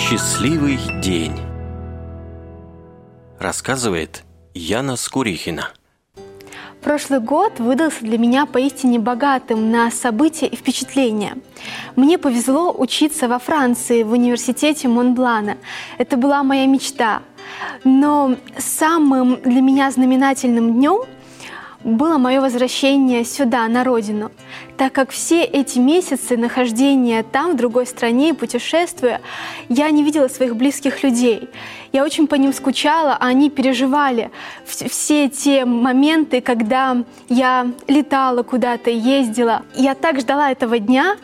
Счастливый день. Рассказывает Яна Скурихина. Прошлый год выдался для меня поистине богатым на события и впечатления. Мне повезло учиться во Франции в университете Монблана. Это была моя мечта. Но самым для меня знаменательным днем было мое возвращение сюда, на родину, так как все эти месяцы нахождения там, в другой стране, и путешествуя, я не видела своих близких людей. Я очень по ним скучала, а они переживали все те моменты, когда я летала куда-то, ездила. Я так ждала этого дня,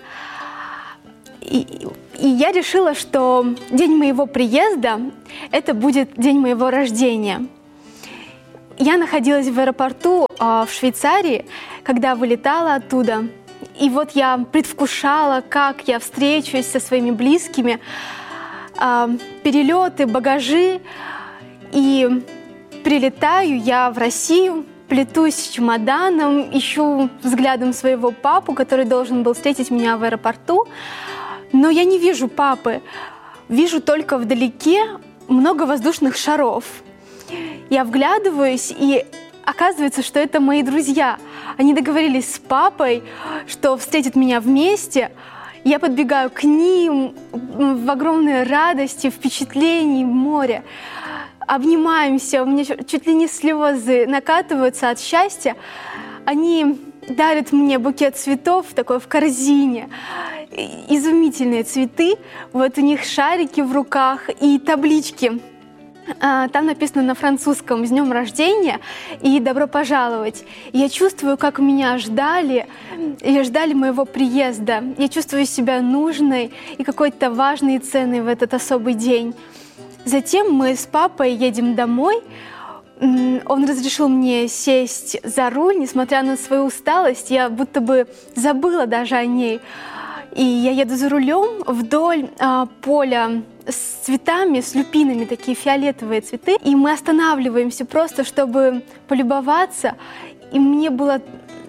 и я решила, что день моего приезда — это будет день моего рождения. Я находилась в аэропорту в Швейцарии, когда вылетала оттуда. И вот я предвкушала, как я встречусь со своими близкими, перелеты, багажи. И прилетаю я в Россию, плетусь с чемоданом, ищу взглядом своего папу, который должен был встретить меня в аэропорту. Но я не вижу папы, вижу только вдалеке много воздушных шаров. Я вглядываюсь, и оказывается, что это мои друзья. Они договорились с папой, что встретят меня вместе. Я подбегаю к ним в огромной радости, впечатлении, море. Обнимаемся, у меня чуть ли не слезы накатываются от счастья. Они дарят мне букет цветов такой в корзине. Изумительные цветы. Вот у них шарики в руках и таблички. Там написано на французском «С днем рождения» и «Добро пожаловать». Я чувствую, как меня ждали моего приезда. Я чувствую себя нужной и какой-то важной и ценной в этот особый день. Затем мы с папой едем домой. Он разрешил мне сесть за руль, несмотря на свою усталость. Я будто бы забыла даже о ней. И я еду за рулем вдоль поля с цветами, с люпинами, такие фиолетовые цветы. И мы останавливаемся просто, чтобы полюбоваться. И мне было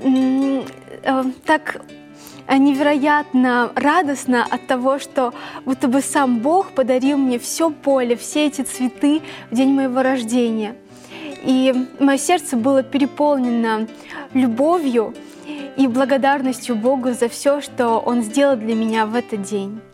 так невероятно радостно от того, что будто бы сам Бог подарил мне все поле, все эти цветы в день моего рождения. И мое сердце было переполнено любовью и благодарностью Богу за все, что Он сделал для меня в этот день.